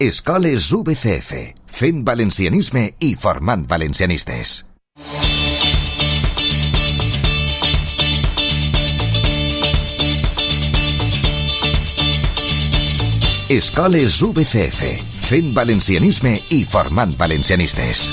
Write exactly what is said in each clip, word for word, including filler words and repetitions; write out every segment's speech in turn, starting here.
Escoles U B C F, fent valencianisme i formant valencianistes. Escoles U B C F, fent valencianisme y formant valencianistes.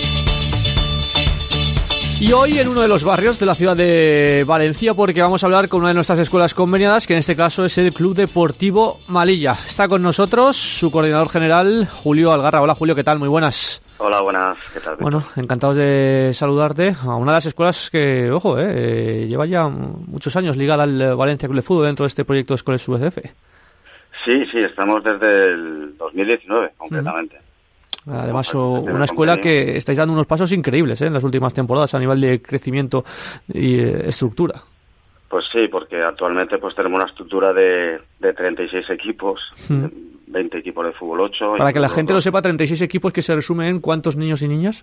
Y hoy en uno de los barrios de la ciudad de Valencia, porque vamos a hablar con una de nuestras escuelas conveniadas, que en este caso es el Club Deportivo Malilla. Está con nosotros su coordinador general, Julio Algarra. Hola Julio, ¿qué tal? Muy buenas. Hola, buenas, ¿qué tal? Bueno, encantados de saludarte a una de las escuelas que, ojo, eh, lleva ya muchos años ligada al Valencia Club de Fútbol dentro de este proyecto de Escoles U B C F. Sí, sí, estamos desde el dos mil diecinueve, concretamente. Además, una escuela que estáis dando unos pasos increíbles ¿eh? en las últimas temporadas a nivel de crecimiento y eh, estructura. Pues sí, porque actualmente pues tenemos una estructura de, de treinta y seis equipos, mm. veinte equipos de fútbol ocho. Para que la gente lo sepa, treinta y seis equipos que se resumen en ¿cuántos niños y niñas?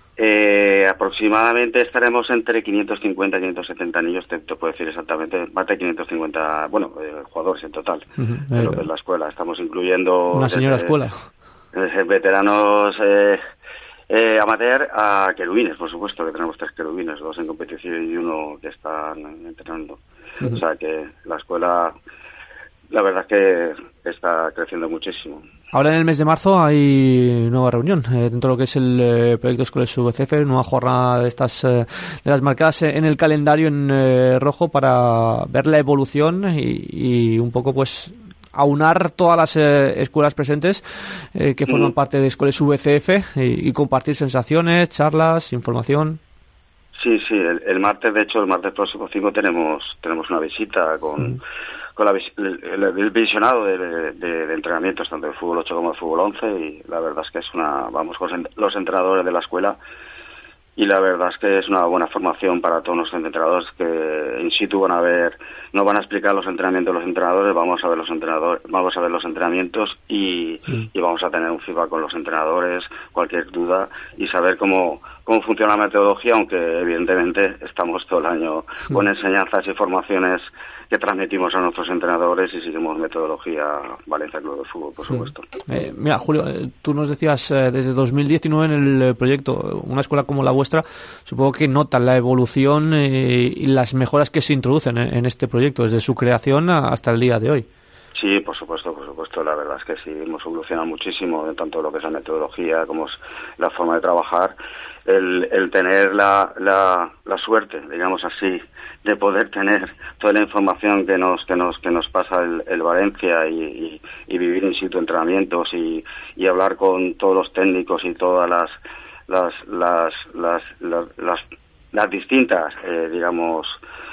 Eh, aproximadamente estaremos entre quinientos cincuenta y quinientos setenta niños, te, te puedo decir exactamente, más de quinientos cincuenta, bueno, eh, jugadores en total, uh-huh. de lo que es la escuela. Estamos incluyendo... Una señora desde, escuela. Desde veteranos eh, eh, amateur a querubines, por supuesto, que tenemos tres querubines, dos en competición y uno que están entrenando. Uh-huh. O sea que la escuela, la verdad es que está creciendo muchísimo. Ahora en el mes de marzo hay nueva reunión eh, dentro de lo que es el eh, proyecto Escoles U B C F, nueva jornada de estas eh, de las marcadas en el calendario en eh, rojo para ver la evolución y, y un poco pues aunar todas las eh, escuelas presentes eh, que forman mm. parte de Escoles U B C F y, y compartir sensaciones, charlas, información. Sí, sí, el, el martes, de hecho, el martes próximo cinco tenemos tenemos una visita con... Mm. con la, el, el visionado de, de, de entrenamientos tanto de fútbol ocho como de fútbol once, y la verdad es que es una, vamos con los entrenadores de la escuela, y la verdad es que es una buena formación para todos nuestros entrenadores que in situ van a ver, no van a explicar los entrenamientos los entrenadores, vamos a ver los entrenadores, vamos a ver los entrenamientos y, sí. y vamos a tener un feedback con los entrenadores, cualquier duda, y saber cómo cómo funciona la metodología, aunque evidentemente estamos todo el año sí. con enseñanzas y formaciones que transmitimos a nuestros entrenadores y seguimos metodología Valencia Club de Fútbol, por supuesto. Eh, mira, Julio, eh, tú nos decías eh, desde dos mil diecinueve en el proyecto, una escuela como la vuestra, supongo que notan la evolución eh, y las mejoras que se introducen en, en este proyecto, desde su creación a, hasta el día de hoy. Sí, por supuesto, por supuesto. La verdad es que sí, hemos evolucionado muchísimo, tanto lo que es la metodología como es la forma de trabajar. El, el tener la, la, la suerte, digamos así, de poder tener toda la información que nos que nos que nos pasa el, el Valencia y, y, y vivir in situ entrenamientos y, y hablar con todos los técnicos y todas las las las las las, las, las distintas eh, digamos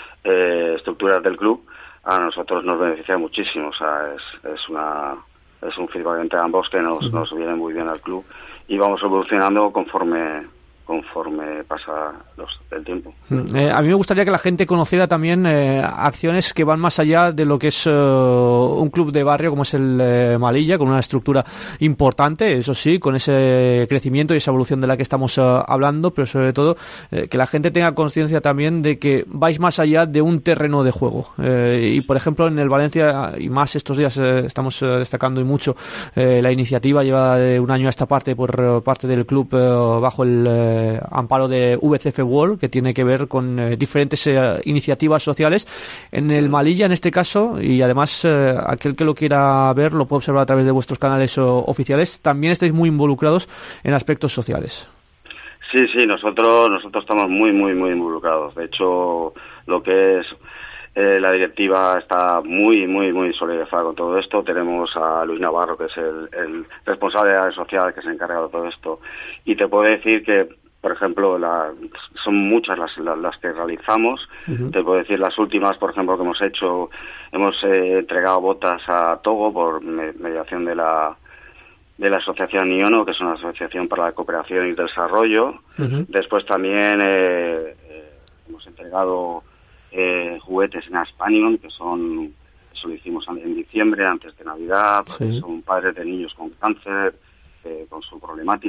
eh, estructuras del club, a nosotros nos beneficia muchísimo. O sea, es es una es un feedback entre ambos que nos uh-huh. nos viene muy bien al club, y vamos evolucionando conforme conforme pasa los, el tiempo. Eh, a mí me gustaría que la gente conociera también eh, acciones que van más allá de lo que es uh, un club de barrio como es el eh, Malilla, con una estructura importante, eso sí, con ese crecimiento y esa evolución de la que estamos uh, hablando, pero sobre todo eh, que la gente tenga conciencia también de que vais más allá de un terreno de juego. Eh, y por ejemplo en el Valencia, y más estos días eh, estamos eh, destacando y mucho eh, la iniciativa llevada de un año a esta parte por uh, parte del club eh, bajo el eh, amparo de U B C F World, que tiene que ver con eh, diferentes eh, iniciativas sociales en el Malilla en este caso, y además eh, aquel que lo quiera ver lo puede observar a través de vuestros canales o, oficiales. También estáis muy involucrados en aspectos sociales. Sí, sí, nosotros nosotros estamos muy, muy, muy involucrados. De hecho, lo que es eh, la directiva está muy, muy, muy solidarizada con todo esto. Tenemos a Luis Navarro, que es el, el responsable de la área social, que se encarga de todo esto. Y te puedo decir que, por ejemplo, la, son muchas las, las, las que realizamos. Uh-huh. Te puedo decir las últimas, por ejemplo, que hemos hecho. Hemos eh, entregado botas a Togo por me, mediación de la de la asociación IONO, que es una asociación para la cooperación y el desarrollo. Uh-huh. Después también eh, eh, hemos entregado eh, juguetes en Aspanion, que son, eso lo hicimos en diciembre, antes de Navidad, sí. Son padres de niños con cáncer, eh, con su problemática.